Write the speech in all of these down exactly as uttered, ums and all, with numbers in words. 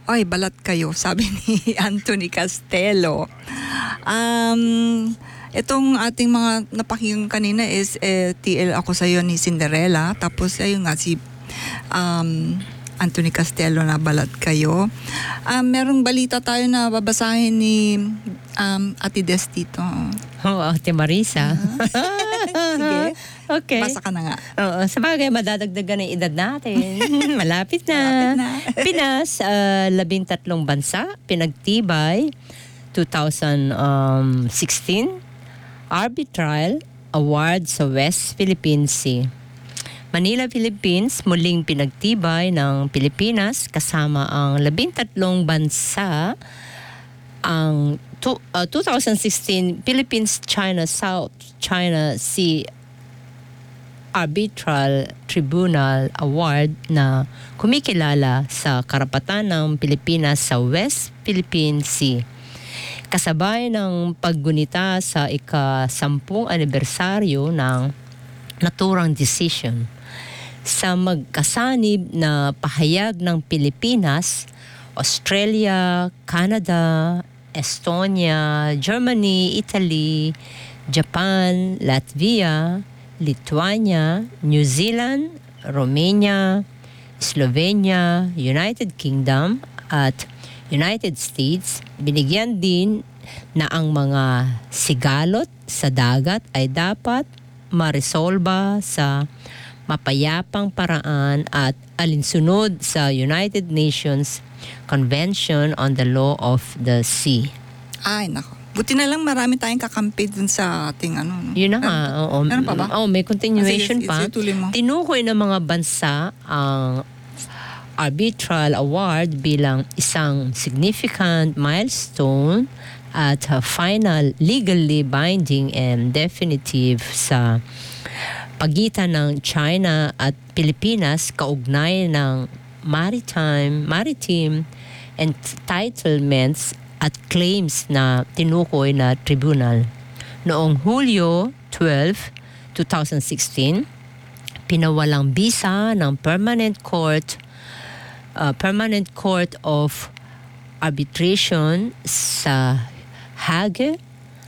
Ay, balat kayo, sabi ni Anthony Castelo. Um, itong ating mga napakinggan kanina is eh, T L Ako Sa'yo ni Cinderella. Tapos ayun nga si um, Anthony Castelo na balat kayo. Um, merong balita tayo na babasahin ni um, Ate Des dito. Oh, Ate Marisa. Sige. Okay. Basa ka na nga. Oo, sabagay, madadagdagan ang edad natin. Malapit na. Malapit na. Pinas, uh, labing tatlong bansa, pinagtibay, twenty sixteen, Arbitral Award sa West Philippine Sea. Manila, Philippines, muling pinagtibay ng Pilipinas kasama ang labing tatlong bansa. Ang to, uh, twenty sixteen Philippines-China South China Sea Arbitral Tribunal Award na kumikilala sa karapatan ng Pilipinas sa West Philippine Sea. Kasabay ng paggunita sa ika-sampung anibersaryo ng naturang decision sa magkasanib na pahayag ng Pilipinas, Australia, Canada, Estonia, Germany, Italy, Japan, Latvia, Lithuania, New Zealand, Romania, Slovenia, United Kingdom at United States, binigyan din na ang mga sigalot sa dagat ay dapat maresolba sa mapayapang paraan at alinsunod sa United Nations Convention on the Law of the Sea. Ay, nako. Buti na lang marami tayong kakampi dun sa ating ano. No? Yun na nga. Oo, Meron pa ba? Oo, may continuation Ah, sige, pa. sige, tuloy mo. Tinukoy ng mga bansa ang Arbitral Award bilang isang significant milestone at uh, final legally binding and definitive sa pagitan ng China at Pilipinas kaugnay ng maritime maritime entitlements at claims na tinukoy na tribunal. Noong Hulyo twelfth, twenty sixteen, pinawalang bisa ng Permanent Court uh, Permanent Court of Arbitration sa Hague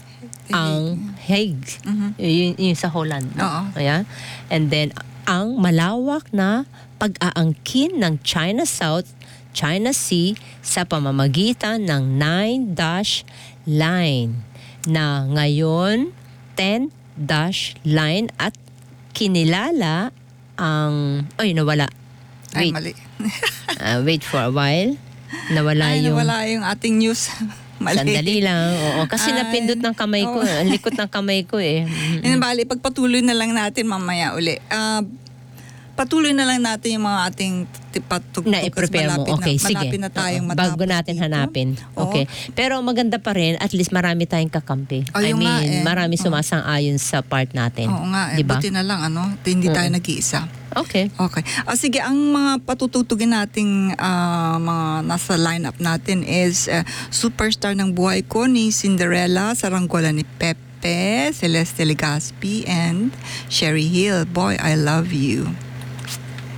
ang Hague. Mhm. Yun, yun sa Holland. No? Oo. Ayan. And then, ang malawak na pag-aangkin ng China South China Sea sa pamamagitan ng nine-dash line na ngayon ten-dash line at kinilala ang... Ay, nawala. Ay, Wait. mali. Uh, wait for a while. Nawala Ay, yung... nawala yung ating news. Mali. Sandali lang. Oo, kasi Ay, napindot ng kamay ko. oo. Ang likot ng kamay ko eh. Yan, bali, pagpatuloy na lang natin mamaya uli. Ah, patuloy na lang natin yung mga ating patugtog. Na i-prepare mo. Okay, na, sige. Malapit na tayong Oo, matapos bago natin dito. hanapin. Oo. Okay. Pero maganda pa rin, at least marami tayong kakampi. I Ayun mean, nga eh. marami Oo. sumasang-ayon sa part natin. Oo nga, eh, Diba? buti na lang, ano, hindi tayo nag-iisa. Okay. Okay. Ah, sige, ang mga patutugtugin nating ah, mga nasa lineup natin is eh, Superstar ng Buhay Ko ni Cinderella, Saranggola ni Pepe, Celeste Legaspi, and Sherry Hill. Boy, I Love You.